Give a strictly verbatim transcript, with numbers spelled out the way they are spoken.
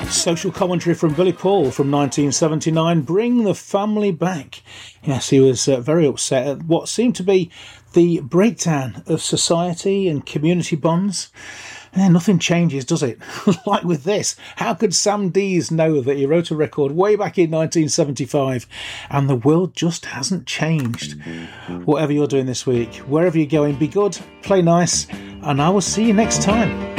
Social commentary from Billy Paul from nineteen seventy-nine, Bring the Family Back. Yes, he was uh, very upset at what seemed to be the breakdown of society and community bonds. And nothing changes, does it? Like with this, how could Sam Dees know that he wrote a record way back in nineteen seventy-five and the world just hasn't changed? Whatever you're doing this week, wherever you're going, be good, play nice, and I will see you next time.